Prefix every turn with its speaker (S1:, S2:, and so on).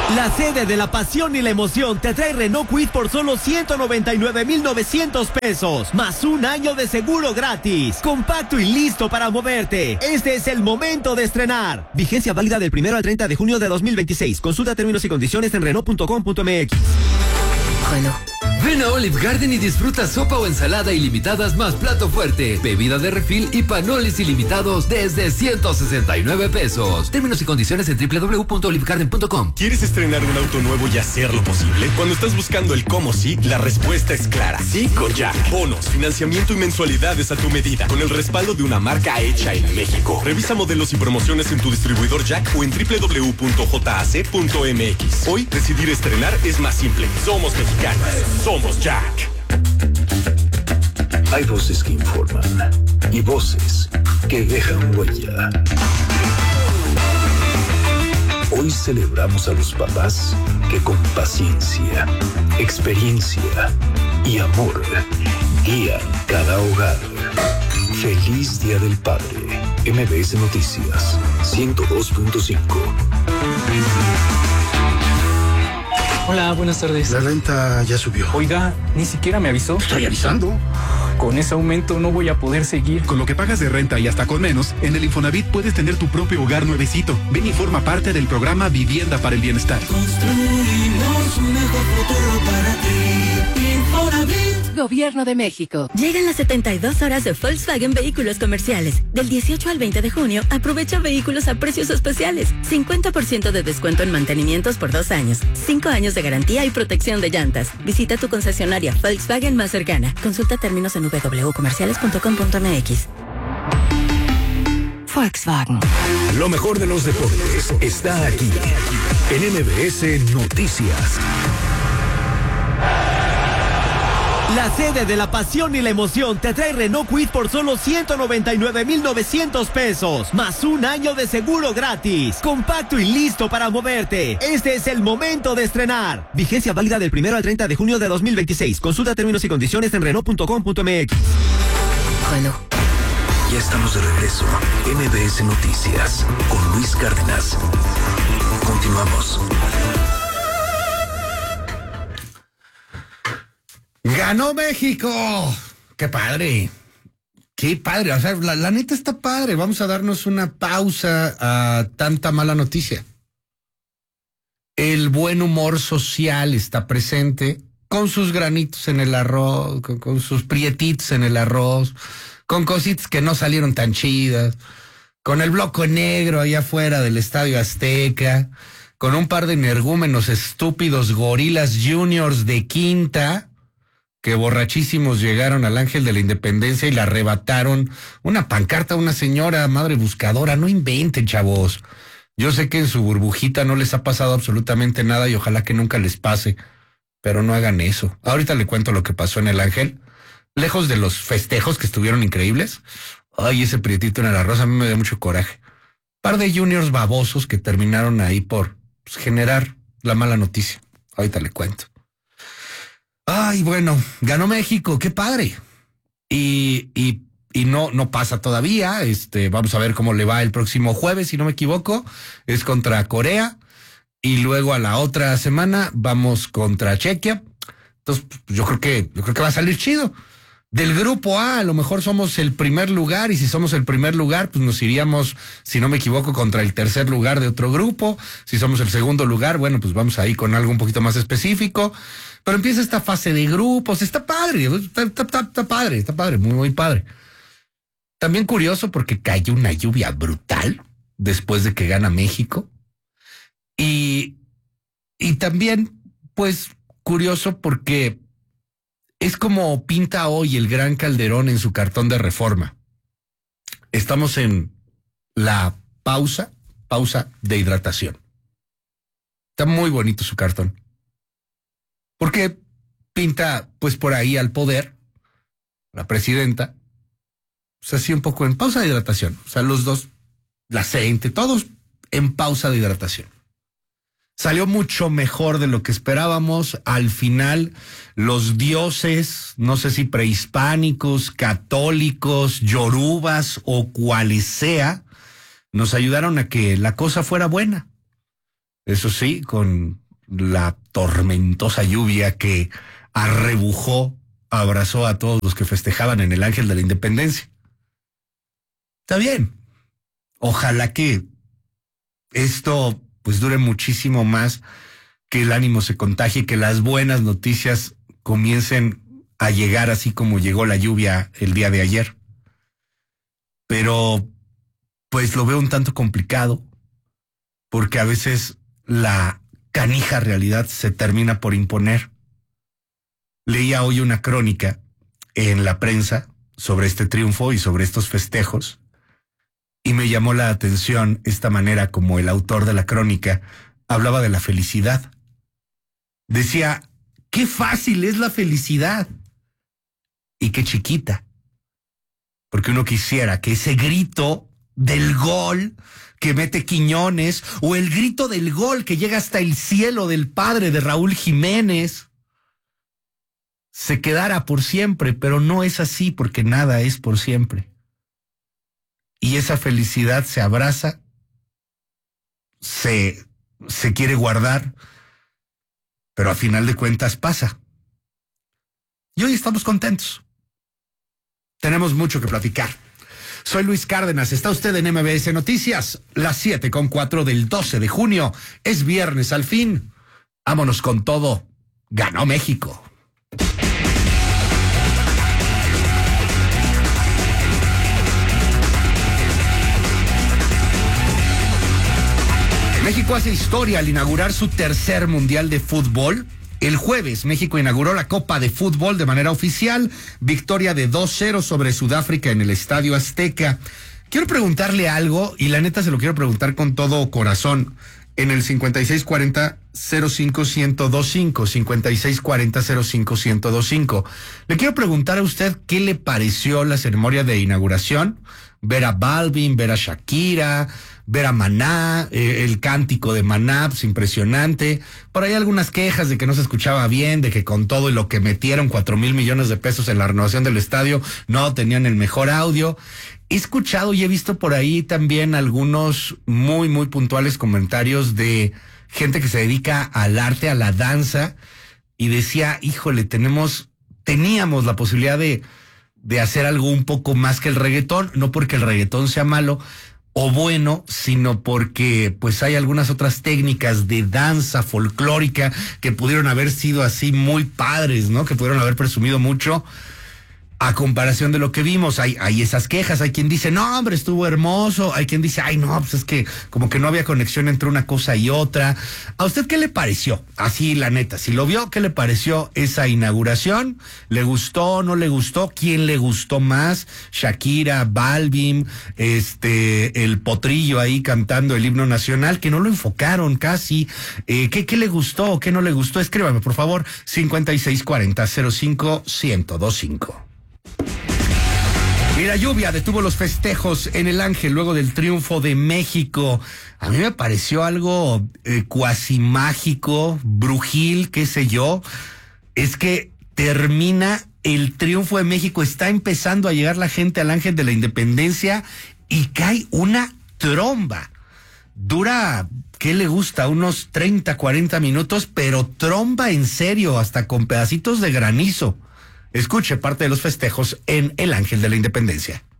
S1: La sede de la pasión y la emoción te trae Renault Kwid por solo 199,900 pesos, más un año de seguro gratis. Compacto y listo para moverte. Este es el momento de estrenar. Vigencia válida del 1 al 30 de junio de 2026. Consulta términos y condiciones en Renault.com.mx.
S2: Renault. Ven a Olive Garden y disfruta sopa o ensalada ilimitadas más plato fuerte, bebida de refil y panolis ilimitados desde 169 pesos. Términos y condiciones en www.olivegarden.com.
S3: ¿Quieres estrenar un auto nuevo y hacerlo posible? Cuando estás buscando el cómo sí, la respuesta es clara. Sí con Jack. Bonos, financiamiento y mensualidades a tu medida, con el respaldo de una marca hecha en México. Revisa modelos y promociones en tu distribuidor Jack o en www.jac.mx. Hoy, decidir estrenar es más simple. Somos mexicanos. Somos Jack.
S4: Hay voces que informan y voces que dejan huella. Hoy celebramos a los papás que con paciencia, experiencia y amor guían cada hogar. Feliz Día del Padre. MBS Noticias 102.5.
S5: Hola, buenas tardes.
S6: La renta ya subió.
S5: Oiga, ni siquiera me avisó.
S6: Estoy avisando.
S5: Con ese aumento no voy a poder seguir.
S7: Con lo que pagas de renta y hasta con menos, en el Infonavit puedes tener tu propio hogar nuevecito. Ven y forma parte del programa Vivienda para el Bienestar.
S8: Construimos un mejor futuro para ti. Infonavit.
S9: Gobierno de México.
S10: Llegan las 72 horas de Volkswagen Vehículos Comerciales. Del 18 al 20 de junio, aprovecha vehículos a precios especiales. 50% de descuento en mantenimientos por 2 años. 5 años de garantía y protección de llantas. Visita tu concesionaria Volkswagen más cercana. Consulta términos en www.comerciales.com.mx.
S9: Volkswagen.
S4: Lo mejor de los deportes está aquí en MBS Noticias.
S1: La sede de la pasión y la emoción te trae Renault Kwid por solo 199,900 pesos, más un año de seguro gratis. Compacto y listo para moverte. Este es el momento de estrenar. Vigencia válida del 1 al 30 de junio de 2026. Consulta términos y condiciones en Renault.com.mx.
S4: Renault. Ya estamos de regreso. MBS Noticias con Luis Cárdenas. Continuamos.
S6: ¡Ganó México! ¡Qué padre! ¡Qué padre! O sea, la neta está padre. Vamos a darnos una pausa a tanta mala noticia. El buen humor social está presente, con sus granitos en el arroz, con sus prietitos en el arroz, con cositas que no salieron tan chidas, con el bloque negro allá afuera del Estadio Azteca, con un par de energúmenos estúpidos gorilas juniors de quinta, que borrachísimos llegaron al Ángel de la Independencia y le arrebataron una pancarta a una señora madre buscadora. No inventen, chavos. Yo sé que en su burbujita no les ha pasado absolutamente nada y ojalá que nunca les pase, pero no hagan eso. Ahorita le cuento lo que pasó en el Ángel. Lejos de los festejos que estuvieron increíbles, ay, ese prietito en el arroz a mí me dio mucho coraje. Par de juniors babosos que terminaron ahí por generar la mala noticia. Ahorita le cuento. Ay, bueno, ganó México, qué padre. Y no pasa todavía. Vamos a ver cómo le va el próximo jueves, si no me equivoco. Es contra Corea. Y luego a la otra semana vamos contra Chequia. Entonces, yo creo que va a salir chido. Del grupo A lo mejor somos el primer lugar, y si somos el primer lugar, pues nos iríamos, si no me equivoco, contra el tercer lugar de otro grupo. Si somos el segundo lugar, bueno, pues vamos ahí con algo un poquito más específico. Pero empieza esta fase de grupos, está padre, está padre, muy, muy padre. También curioso porque cayó una lluvia brutal después de que gana México. Y también, pues, curioso porque es como pinta hoy el Gran Calderón en su cartón de Reforma. Estamos en la pausa de hidratación. Está muy bonito su cartón. Porque pinta, pues, por ahí al poder, la presidenta, pues así un poco en pausa de hidratación. O sea, los dos, la gente, todos en pausa de hidratación. Salió mucho mejor de lo que esperábamos. Al final, los dioses, no sé si prehispánicos, católicos, yorubas o cuales sea, nos ayudaron a que la cosa fuera buena. Eso sí, con la tormentosa lluvia que arrebujó, abrazó a todos los que festejaban en el Ángel de la Independencia. Está bien. Ojalá que esto pues dure muchísimo más, que el ánimo se contagie, que las buenas noticias comiencen a llegar así como llegó la lluvia el día de ayer. Pero pues lo veo un tanto complicado, porque a veces la canija realidad se termina por imponer. Leía hoy una crónica en la prensa sobre este triunfo y sobre estos festejos, y me llamó la atención esta manera como el autor de la crónica hablaba de la felicidad. Decía, qué fácil es la felicidad y qué chiquita. Porque uno quisiera que ese grito del gol que mete Quiñones, o el grito del gol que llega hasta el cielo del padre de Raúl Jiménez, se quedara por siempre, pero no es así, porque nada es por siempre. Y esa felicidad se abraza, se quiere guardar, pero a final de cuentas pasa. Y hoy estamos contentos. Tenemos mucho que platicar. Soy Luis Cárdenas, está usted en MBS Noticias, las 7:04 del 12 de junio. Es viernes al fin. Vámonos con todo. Ganó México. México hace historia al inaugurar su tercer Mundial de Fútbol. El jueves, México inauguró la Copa de Fútbol de manera oficial. Victoria de 2-0 sobre Sudáfrica en el Estadio Azteca. Quiero preguntarle algo, y la neta se lo quiero preguntar con todo corazón. En el 5640-05-1025, 5640-05-1025. Le quiero preguntar a usted qué le pareció la ceremonia de inauguración. Ver a Balvin, ver a Shakira, ver a Maná, el cántico de Maná, pues impresionante. Por ahí algunas quejas de que no se escuchaba bien, de que con todo y lo que metieron 4,000 millones de pesos en la renovación del estadio, no tenían el mejor audio. He escuchado y he visto por ahí también algunos muy, muy puntuales comentarios de gente que se dedica al arte, a la danza, y decía, híjole, teníamos la posibilidad de hacer algo un poco más que el reggaetón, no porque el reggaetón sea malo o bueno, sino porque pues hay algunas otras técnicas de danza folclórica que pudieron haber sido así muy padres, ¿no? Que pudieron haber presumido mucho a comparación de lo que vimos. Hay esas quejas, hay quien dice, no, hombre, estuvo hermoso, hay quien dice, ay, no, pues es que como que no había conexión entre una cosa y otra. ¿A usted qué le pareció? Así, la neta, si lo vio, ¿qué le pareció esa inauguración? ¿Le gustó, no le gustó? ¿Quién le gustó más? Shakira, Balvin, el Potrillo ahí cantando el himno nacional, que no lo enfocaron casi. ¿Qué le gustó? ¿Qué no le gustó? Escríbame, por favor, 5640-05-1025. Mira, lluvia detuvo los festejos en el Ángel luego del triunfo de México. A mí me pareció algo cuasi mágico, brujil, qué sé yo. Es que termina el triunfo de México, está empezando a llegar la gente al Ángel de la Independencia y cae una tromba. Dura, ¿qué le gusta? Unos 30, 40 minutos, pero tromba en serio, hasta con pedacitos de granizo. Escuche parte de los festejos en el Ángel de la Independencia.